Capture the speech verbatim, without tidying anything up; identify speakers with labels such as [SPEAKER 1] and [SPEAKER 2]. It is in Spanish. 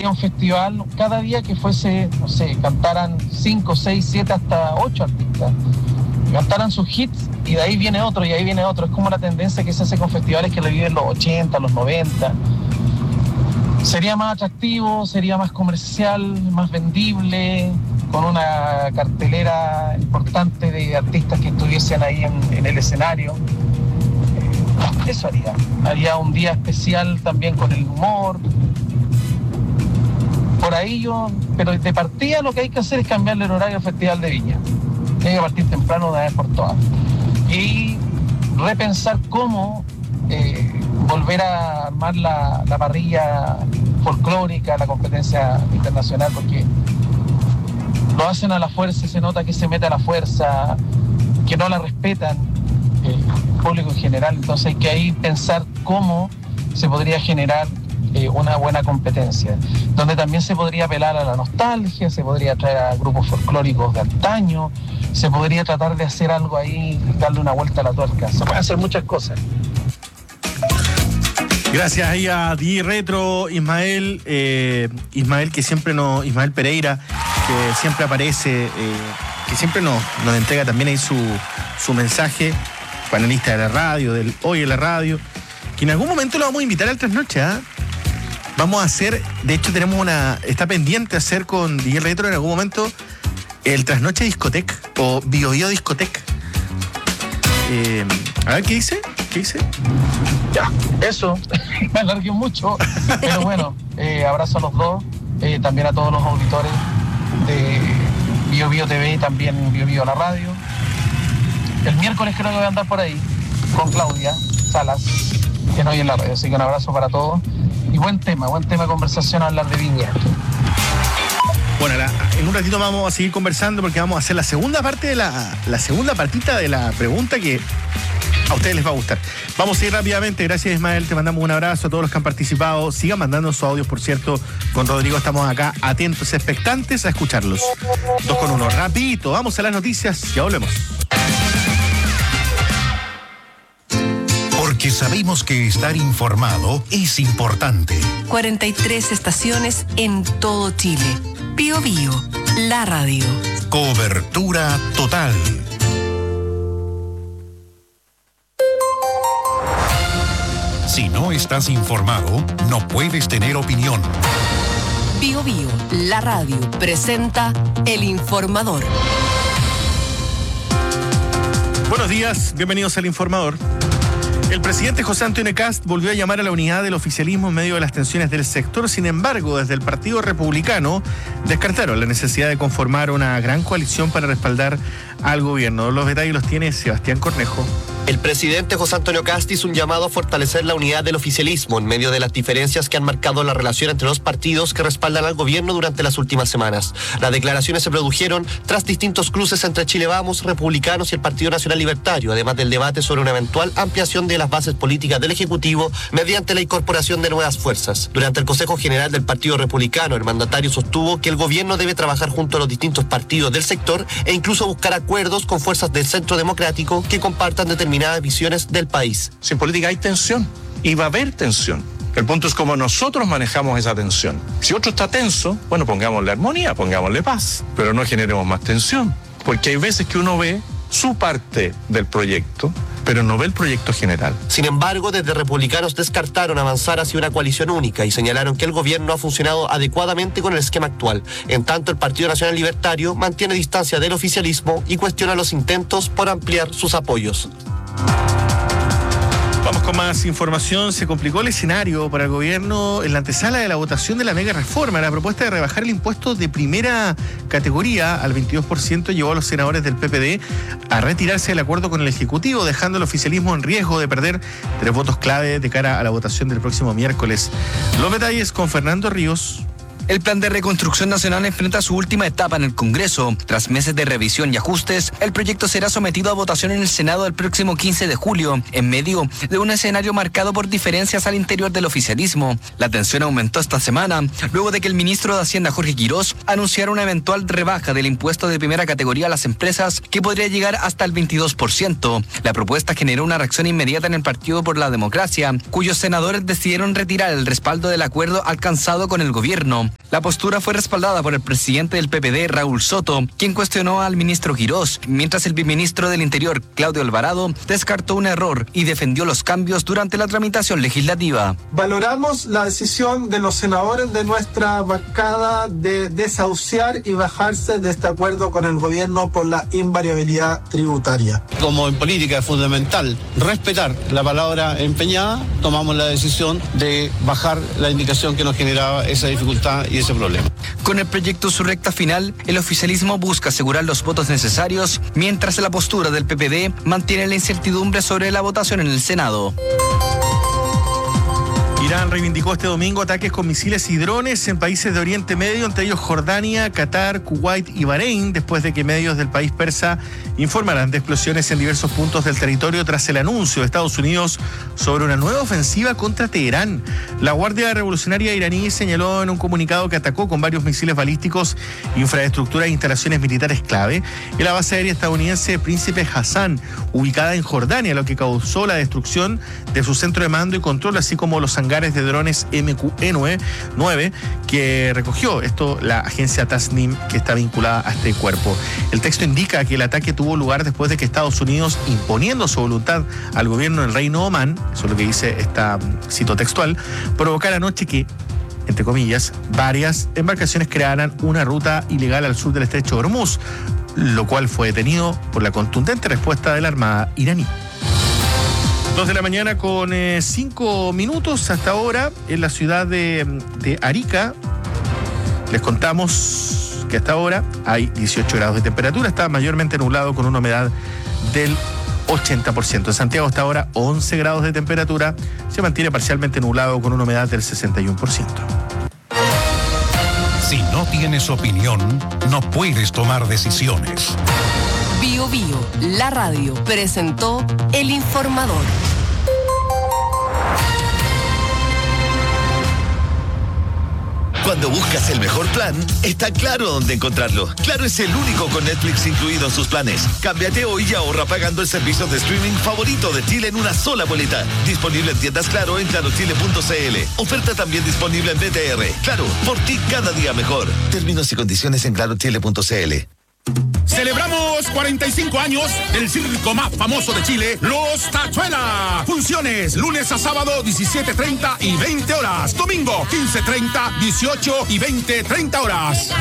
[SPEAKER 1] sería un festival cada día que fuese, no sé, cantaran cinco, seis, siete, hasta ocho artistas. Cantaran sus hits y de ahí viene otro y ahí viene otro. Es como la tendencia que se hace con festivales que reviven los ochenta, los noventa. Sería más atractivo, sería más comercial, más vendible, con una cartelera importante de artistas que estuviesen ahí en, en el escenario. Eso haría. Haría un día especial también con el humor. Por ahí yo, pero de partida lo que hay que hacer es cambiarle el horario al Festival de Viña. Tiene que partir temprano de una vez por todas. Y repensar cómo eh, volver a armar la, la parrilla folclórica, la competencia internacional, porque lo hacen a la fuerza y se nota que se mete a la fuerza, que no la respetan eh, el público en general. Entonces hay que ahí pensar cómo se podría generar eh, una buena competencia, donde también se podría apelar a la nostalgia, se podría traer a grupos folclóricos de antaño, se podría tratar de hacer algo ahí, darle una vuelta a la tuerca. Se pueden hacer muchas cosas.
[SPEAKER 2] Gracias ahí a D J Retro, Ismael, eh, Ismael que siempre nos, Ismael Pereira, que siempre aparece, eh, que siempre nos, nos entrega también ahí su, su mensaje, panelista de la radio, del Hoy en la Radio, que en algún momento lo vamos a invitar al Trasnoche, ¿eh? Vamos a hacer, de hecho tenemos una, está pendiente hacer con D J Retro en algún momento el Trasnoche Discotec o Bio Bio Discotec. Eh, a ver, ¿qué dice? ¿Qué dice?
[SPEAKER 1] Ya, eso, me alargué mucho, pero bueno, eh, abrazo a los dos, eh, también a todos los auditores de Bio Bio T V y también Bio Bio la radio. El miércoles creo que voy a andar por ahí con Claudia Salas, que no hay en la radio, así que un abrazo para todos. Y buen tema, buen tema de conversación, hablar de Viña.
[SPEAKER 2] Bueno, la, en un ratito vamos a seguir conversando porque vamos a hacer la segunda parte de la, la segunda partita de la pregunta que a ustedes les va a gustar. Vamos a ir rápidamente. Gracias, Ismael. Te mandamos un abrazo a todos los que han participado. Sigan mandando sus audios, por cierto. Con Rodrigo estamos acá atentos, expectantes a escucharlos. Dos con uno. Rapidito. Vamos a las noticias. Ya volvemos.
[SPEAKER 3] Porque sabemos que estar informado es importante.
[SPEAKER 4] cuarenta y tres estaciones en todo Chile. Bio Bio, la radio.
[SPEAKER 3] Cobertura total. Si no estás informado, no puedes tener opinión.
[SPEAKER 4] Bio Bio, la radio, presenta El Informador.
[SPEAKER 2] Buenos días, bienvenidos al Informador. El presidente José Antonio Kast volvió a llamar a la unidad del oficialismo en medio de las tensiones del sector. Sin embargo, desde el Partido Republicano descartaron la necesidad de conformar una gran coalición para respaldar al gobierno. Los detalles los tiene Sebastián Cornejo.
[SPEAKER 5] El presidente José Antonio Kast hizo un llamado a fortalecer la unidad del oficialismo en medio de las diferencias que han marcado la relación entre los partidos que respaldan al gobierno durante las últimas semanas. Las declaraciones se produjeron tras distintos cruces entre Chile Vamos, Republicanos y el Partido Nacional Libertario, además del debate sobre una eventual ampliación de las bases políticas del Ejecutivo mediante la incorporación de nuevas fuerzas. Durante el Consejo General del Partido Republicano, el mandatario sostuvo que el gobierno debe trabajar junto a los distintos partidos del sector e incluso buscar acuerdos con fuerzas del Centro Democrático que compartan determinadas visiones del país.
[SPEAKER 6] Si en política hay tensión, y va a haber tensión. El punto es cómo nosotros manejamos esa tensión. Si otro está tenso, bueno, pongámosle armonía, pongámosle paz, pero no generemos más tensión. Porque hay veces que uno ve su parte del proyecto, pero no ve el proyecto general.
[SPEAKER 5] Sin embargo, desde Republicanos descartaron avanzar hacia una coalición única y señalaron que el gobierno ha funcionado adecuadamente con el esquema actual. En tanto, el Partido Nacional Libertario mantiene distancia del oficialismo y cuestiona los intentos por ampliar sus apoyos.
[SPEAKER 2] Vamos con más información. Se complicó el escenario para el gobierno en la antesala de la votación de la mega reforma. La propuesta de rebajar el impuesto de primera categoría al veintidós por ciento llevó a los senadores del P P D a retirarse del acuerdo con el Ejecutivo, dejando al oficialismo en riesgo de perder tres votos clave de cara a la votación del próximo miércoles. Los detalles con Fernando Ríos.
[SPEAKER 7] El Plan de Reconstrucción Nacional enfrenta su última etapa en el Congreso. Tras meses de revisión y ajustes, el proyecto será sometido a votación en el Senado el próximo quince de julio, en medio de un escenario marcado por diferencias al interior del oficialismo. La tensión aumentó esta semana, luego de que el ministro de Hacienda, Jorge Quirós, anunciara una eventual rebaja del impuesto de primera categoría a las empresas que podría llegar hasta el veintidós por ciento. La propuesta generó una reacción inmediata en el Partido por la Democracia, cuyos senadores decidieron retirar el respaldo del acuerdo alcanzado con el gobierno. La postura fue respaldada por el presidente del P P D, Raúl Soto, quien cuestionó al ministro Quirós, mientras el viceministro del Interior, Claudio Alvarado, descartó un error y defendió los cambios durante la tramitación legislativa.
[SPEAKER 8] Valoramos la decisión de los senadores de nuestra bancada de desahuciar y bajarse de este acuerdo con el gobierno por la invariabilidad tributaria.
[SPEAKER 9] Como en política es fundamental respetar la palabra empeñada, tomamos la decisión de bajar la indicación que nos generaba esa dificultad y ese problema.
[SPEAKER 7] Con el proyecto en su recta final, el oficialismo busca asegurar los votos necesarios, mientras la postura del P P D mantiene la incertidumbre sobre la votación en el Senado.
[SPEAKER 2] Irán reivindicó este domingo ataques con misiles y drones en países de Oriente Medio, entre ellos Jordania, Qatar, Kuwait y Bahrein, después de que medios del país persa informaran de explosiones en diversos puntos del territorio tras el anuncio de Estados Unidos sobre una nueva ofensiva contra Teherán. La Guardia Revolucionaria iraní señaló en un comunicado que atacó con varios misiles balísticos infraestructura e instalaciones militares clave en la base aérea estadounidense Príncipe Hassan, ubicada en Jordania, lo que causó la destrucción de su centro de mando y control, así como los hangares de drones M Q E nueve que recogió esto la agencia Tasnim, que está vinculada a este cuerpo. El texto indica que el ataque tuvo lugar después de que Estados Unidos, imponiendo su voluntad al gobierno del Reino Omán, eso es lo que dice esta cito textual, provocara anoche que, entre comillas, varias embarcaciones crearan una ruta ilegal al sur del estrecho de Hormuz, lo cual fue detenido por la contundente respuesta de la Armada iraní. Dos de la mañana con eh, cinco minutos hasta ahora en la ciudad de, de Arica. Les contamos que hasta ahora hay dieciocho grados de temperatura, está mayormente nublado con una humedad del ochenta por ciento. En Santiago hasta ahora once grados de temperatura, se mantiene parcialmente nublado con una humedad del sesenta y uno por ciento.
[SPEAKER 3] Si no tienes opinión, no puedes tomar decisiones.
[SPEAKER 4] Bio Bio, la radio, presentó El Informador.
[SPEAKER 10] Cuando buscas el mejor plan, está claro dónde encontrarlo. Claro es el único con Netflix incluido en sus planes. Cámbiate hoy y ahorra pagando el servicio de streaming favorito de Chile en una sola boleta. Disponible en tiendas Claro en claro chile punto c l. Oferta también disponible en B T R. Claro, por ti cada día mejor. Términos y condiciones en claro chile punto c l.
[SPEAKER 11] Celebramos cuarenta y cinco años del circo más famoso de Chile, Los Tachuelas. Funciones lunes a sábado diecisiete treinta y veinte horas. Domingo quince treinta, dieciocho y veinte treinta horas.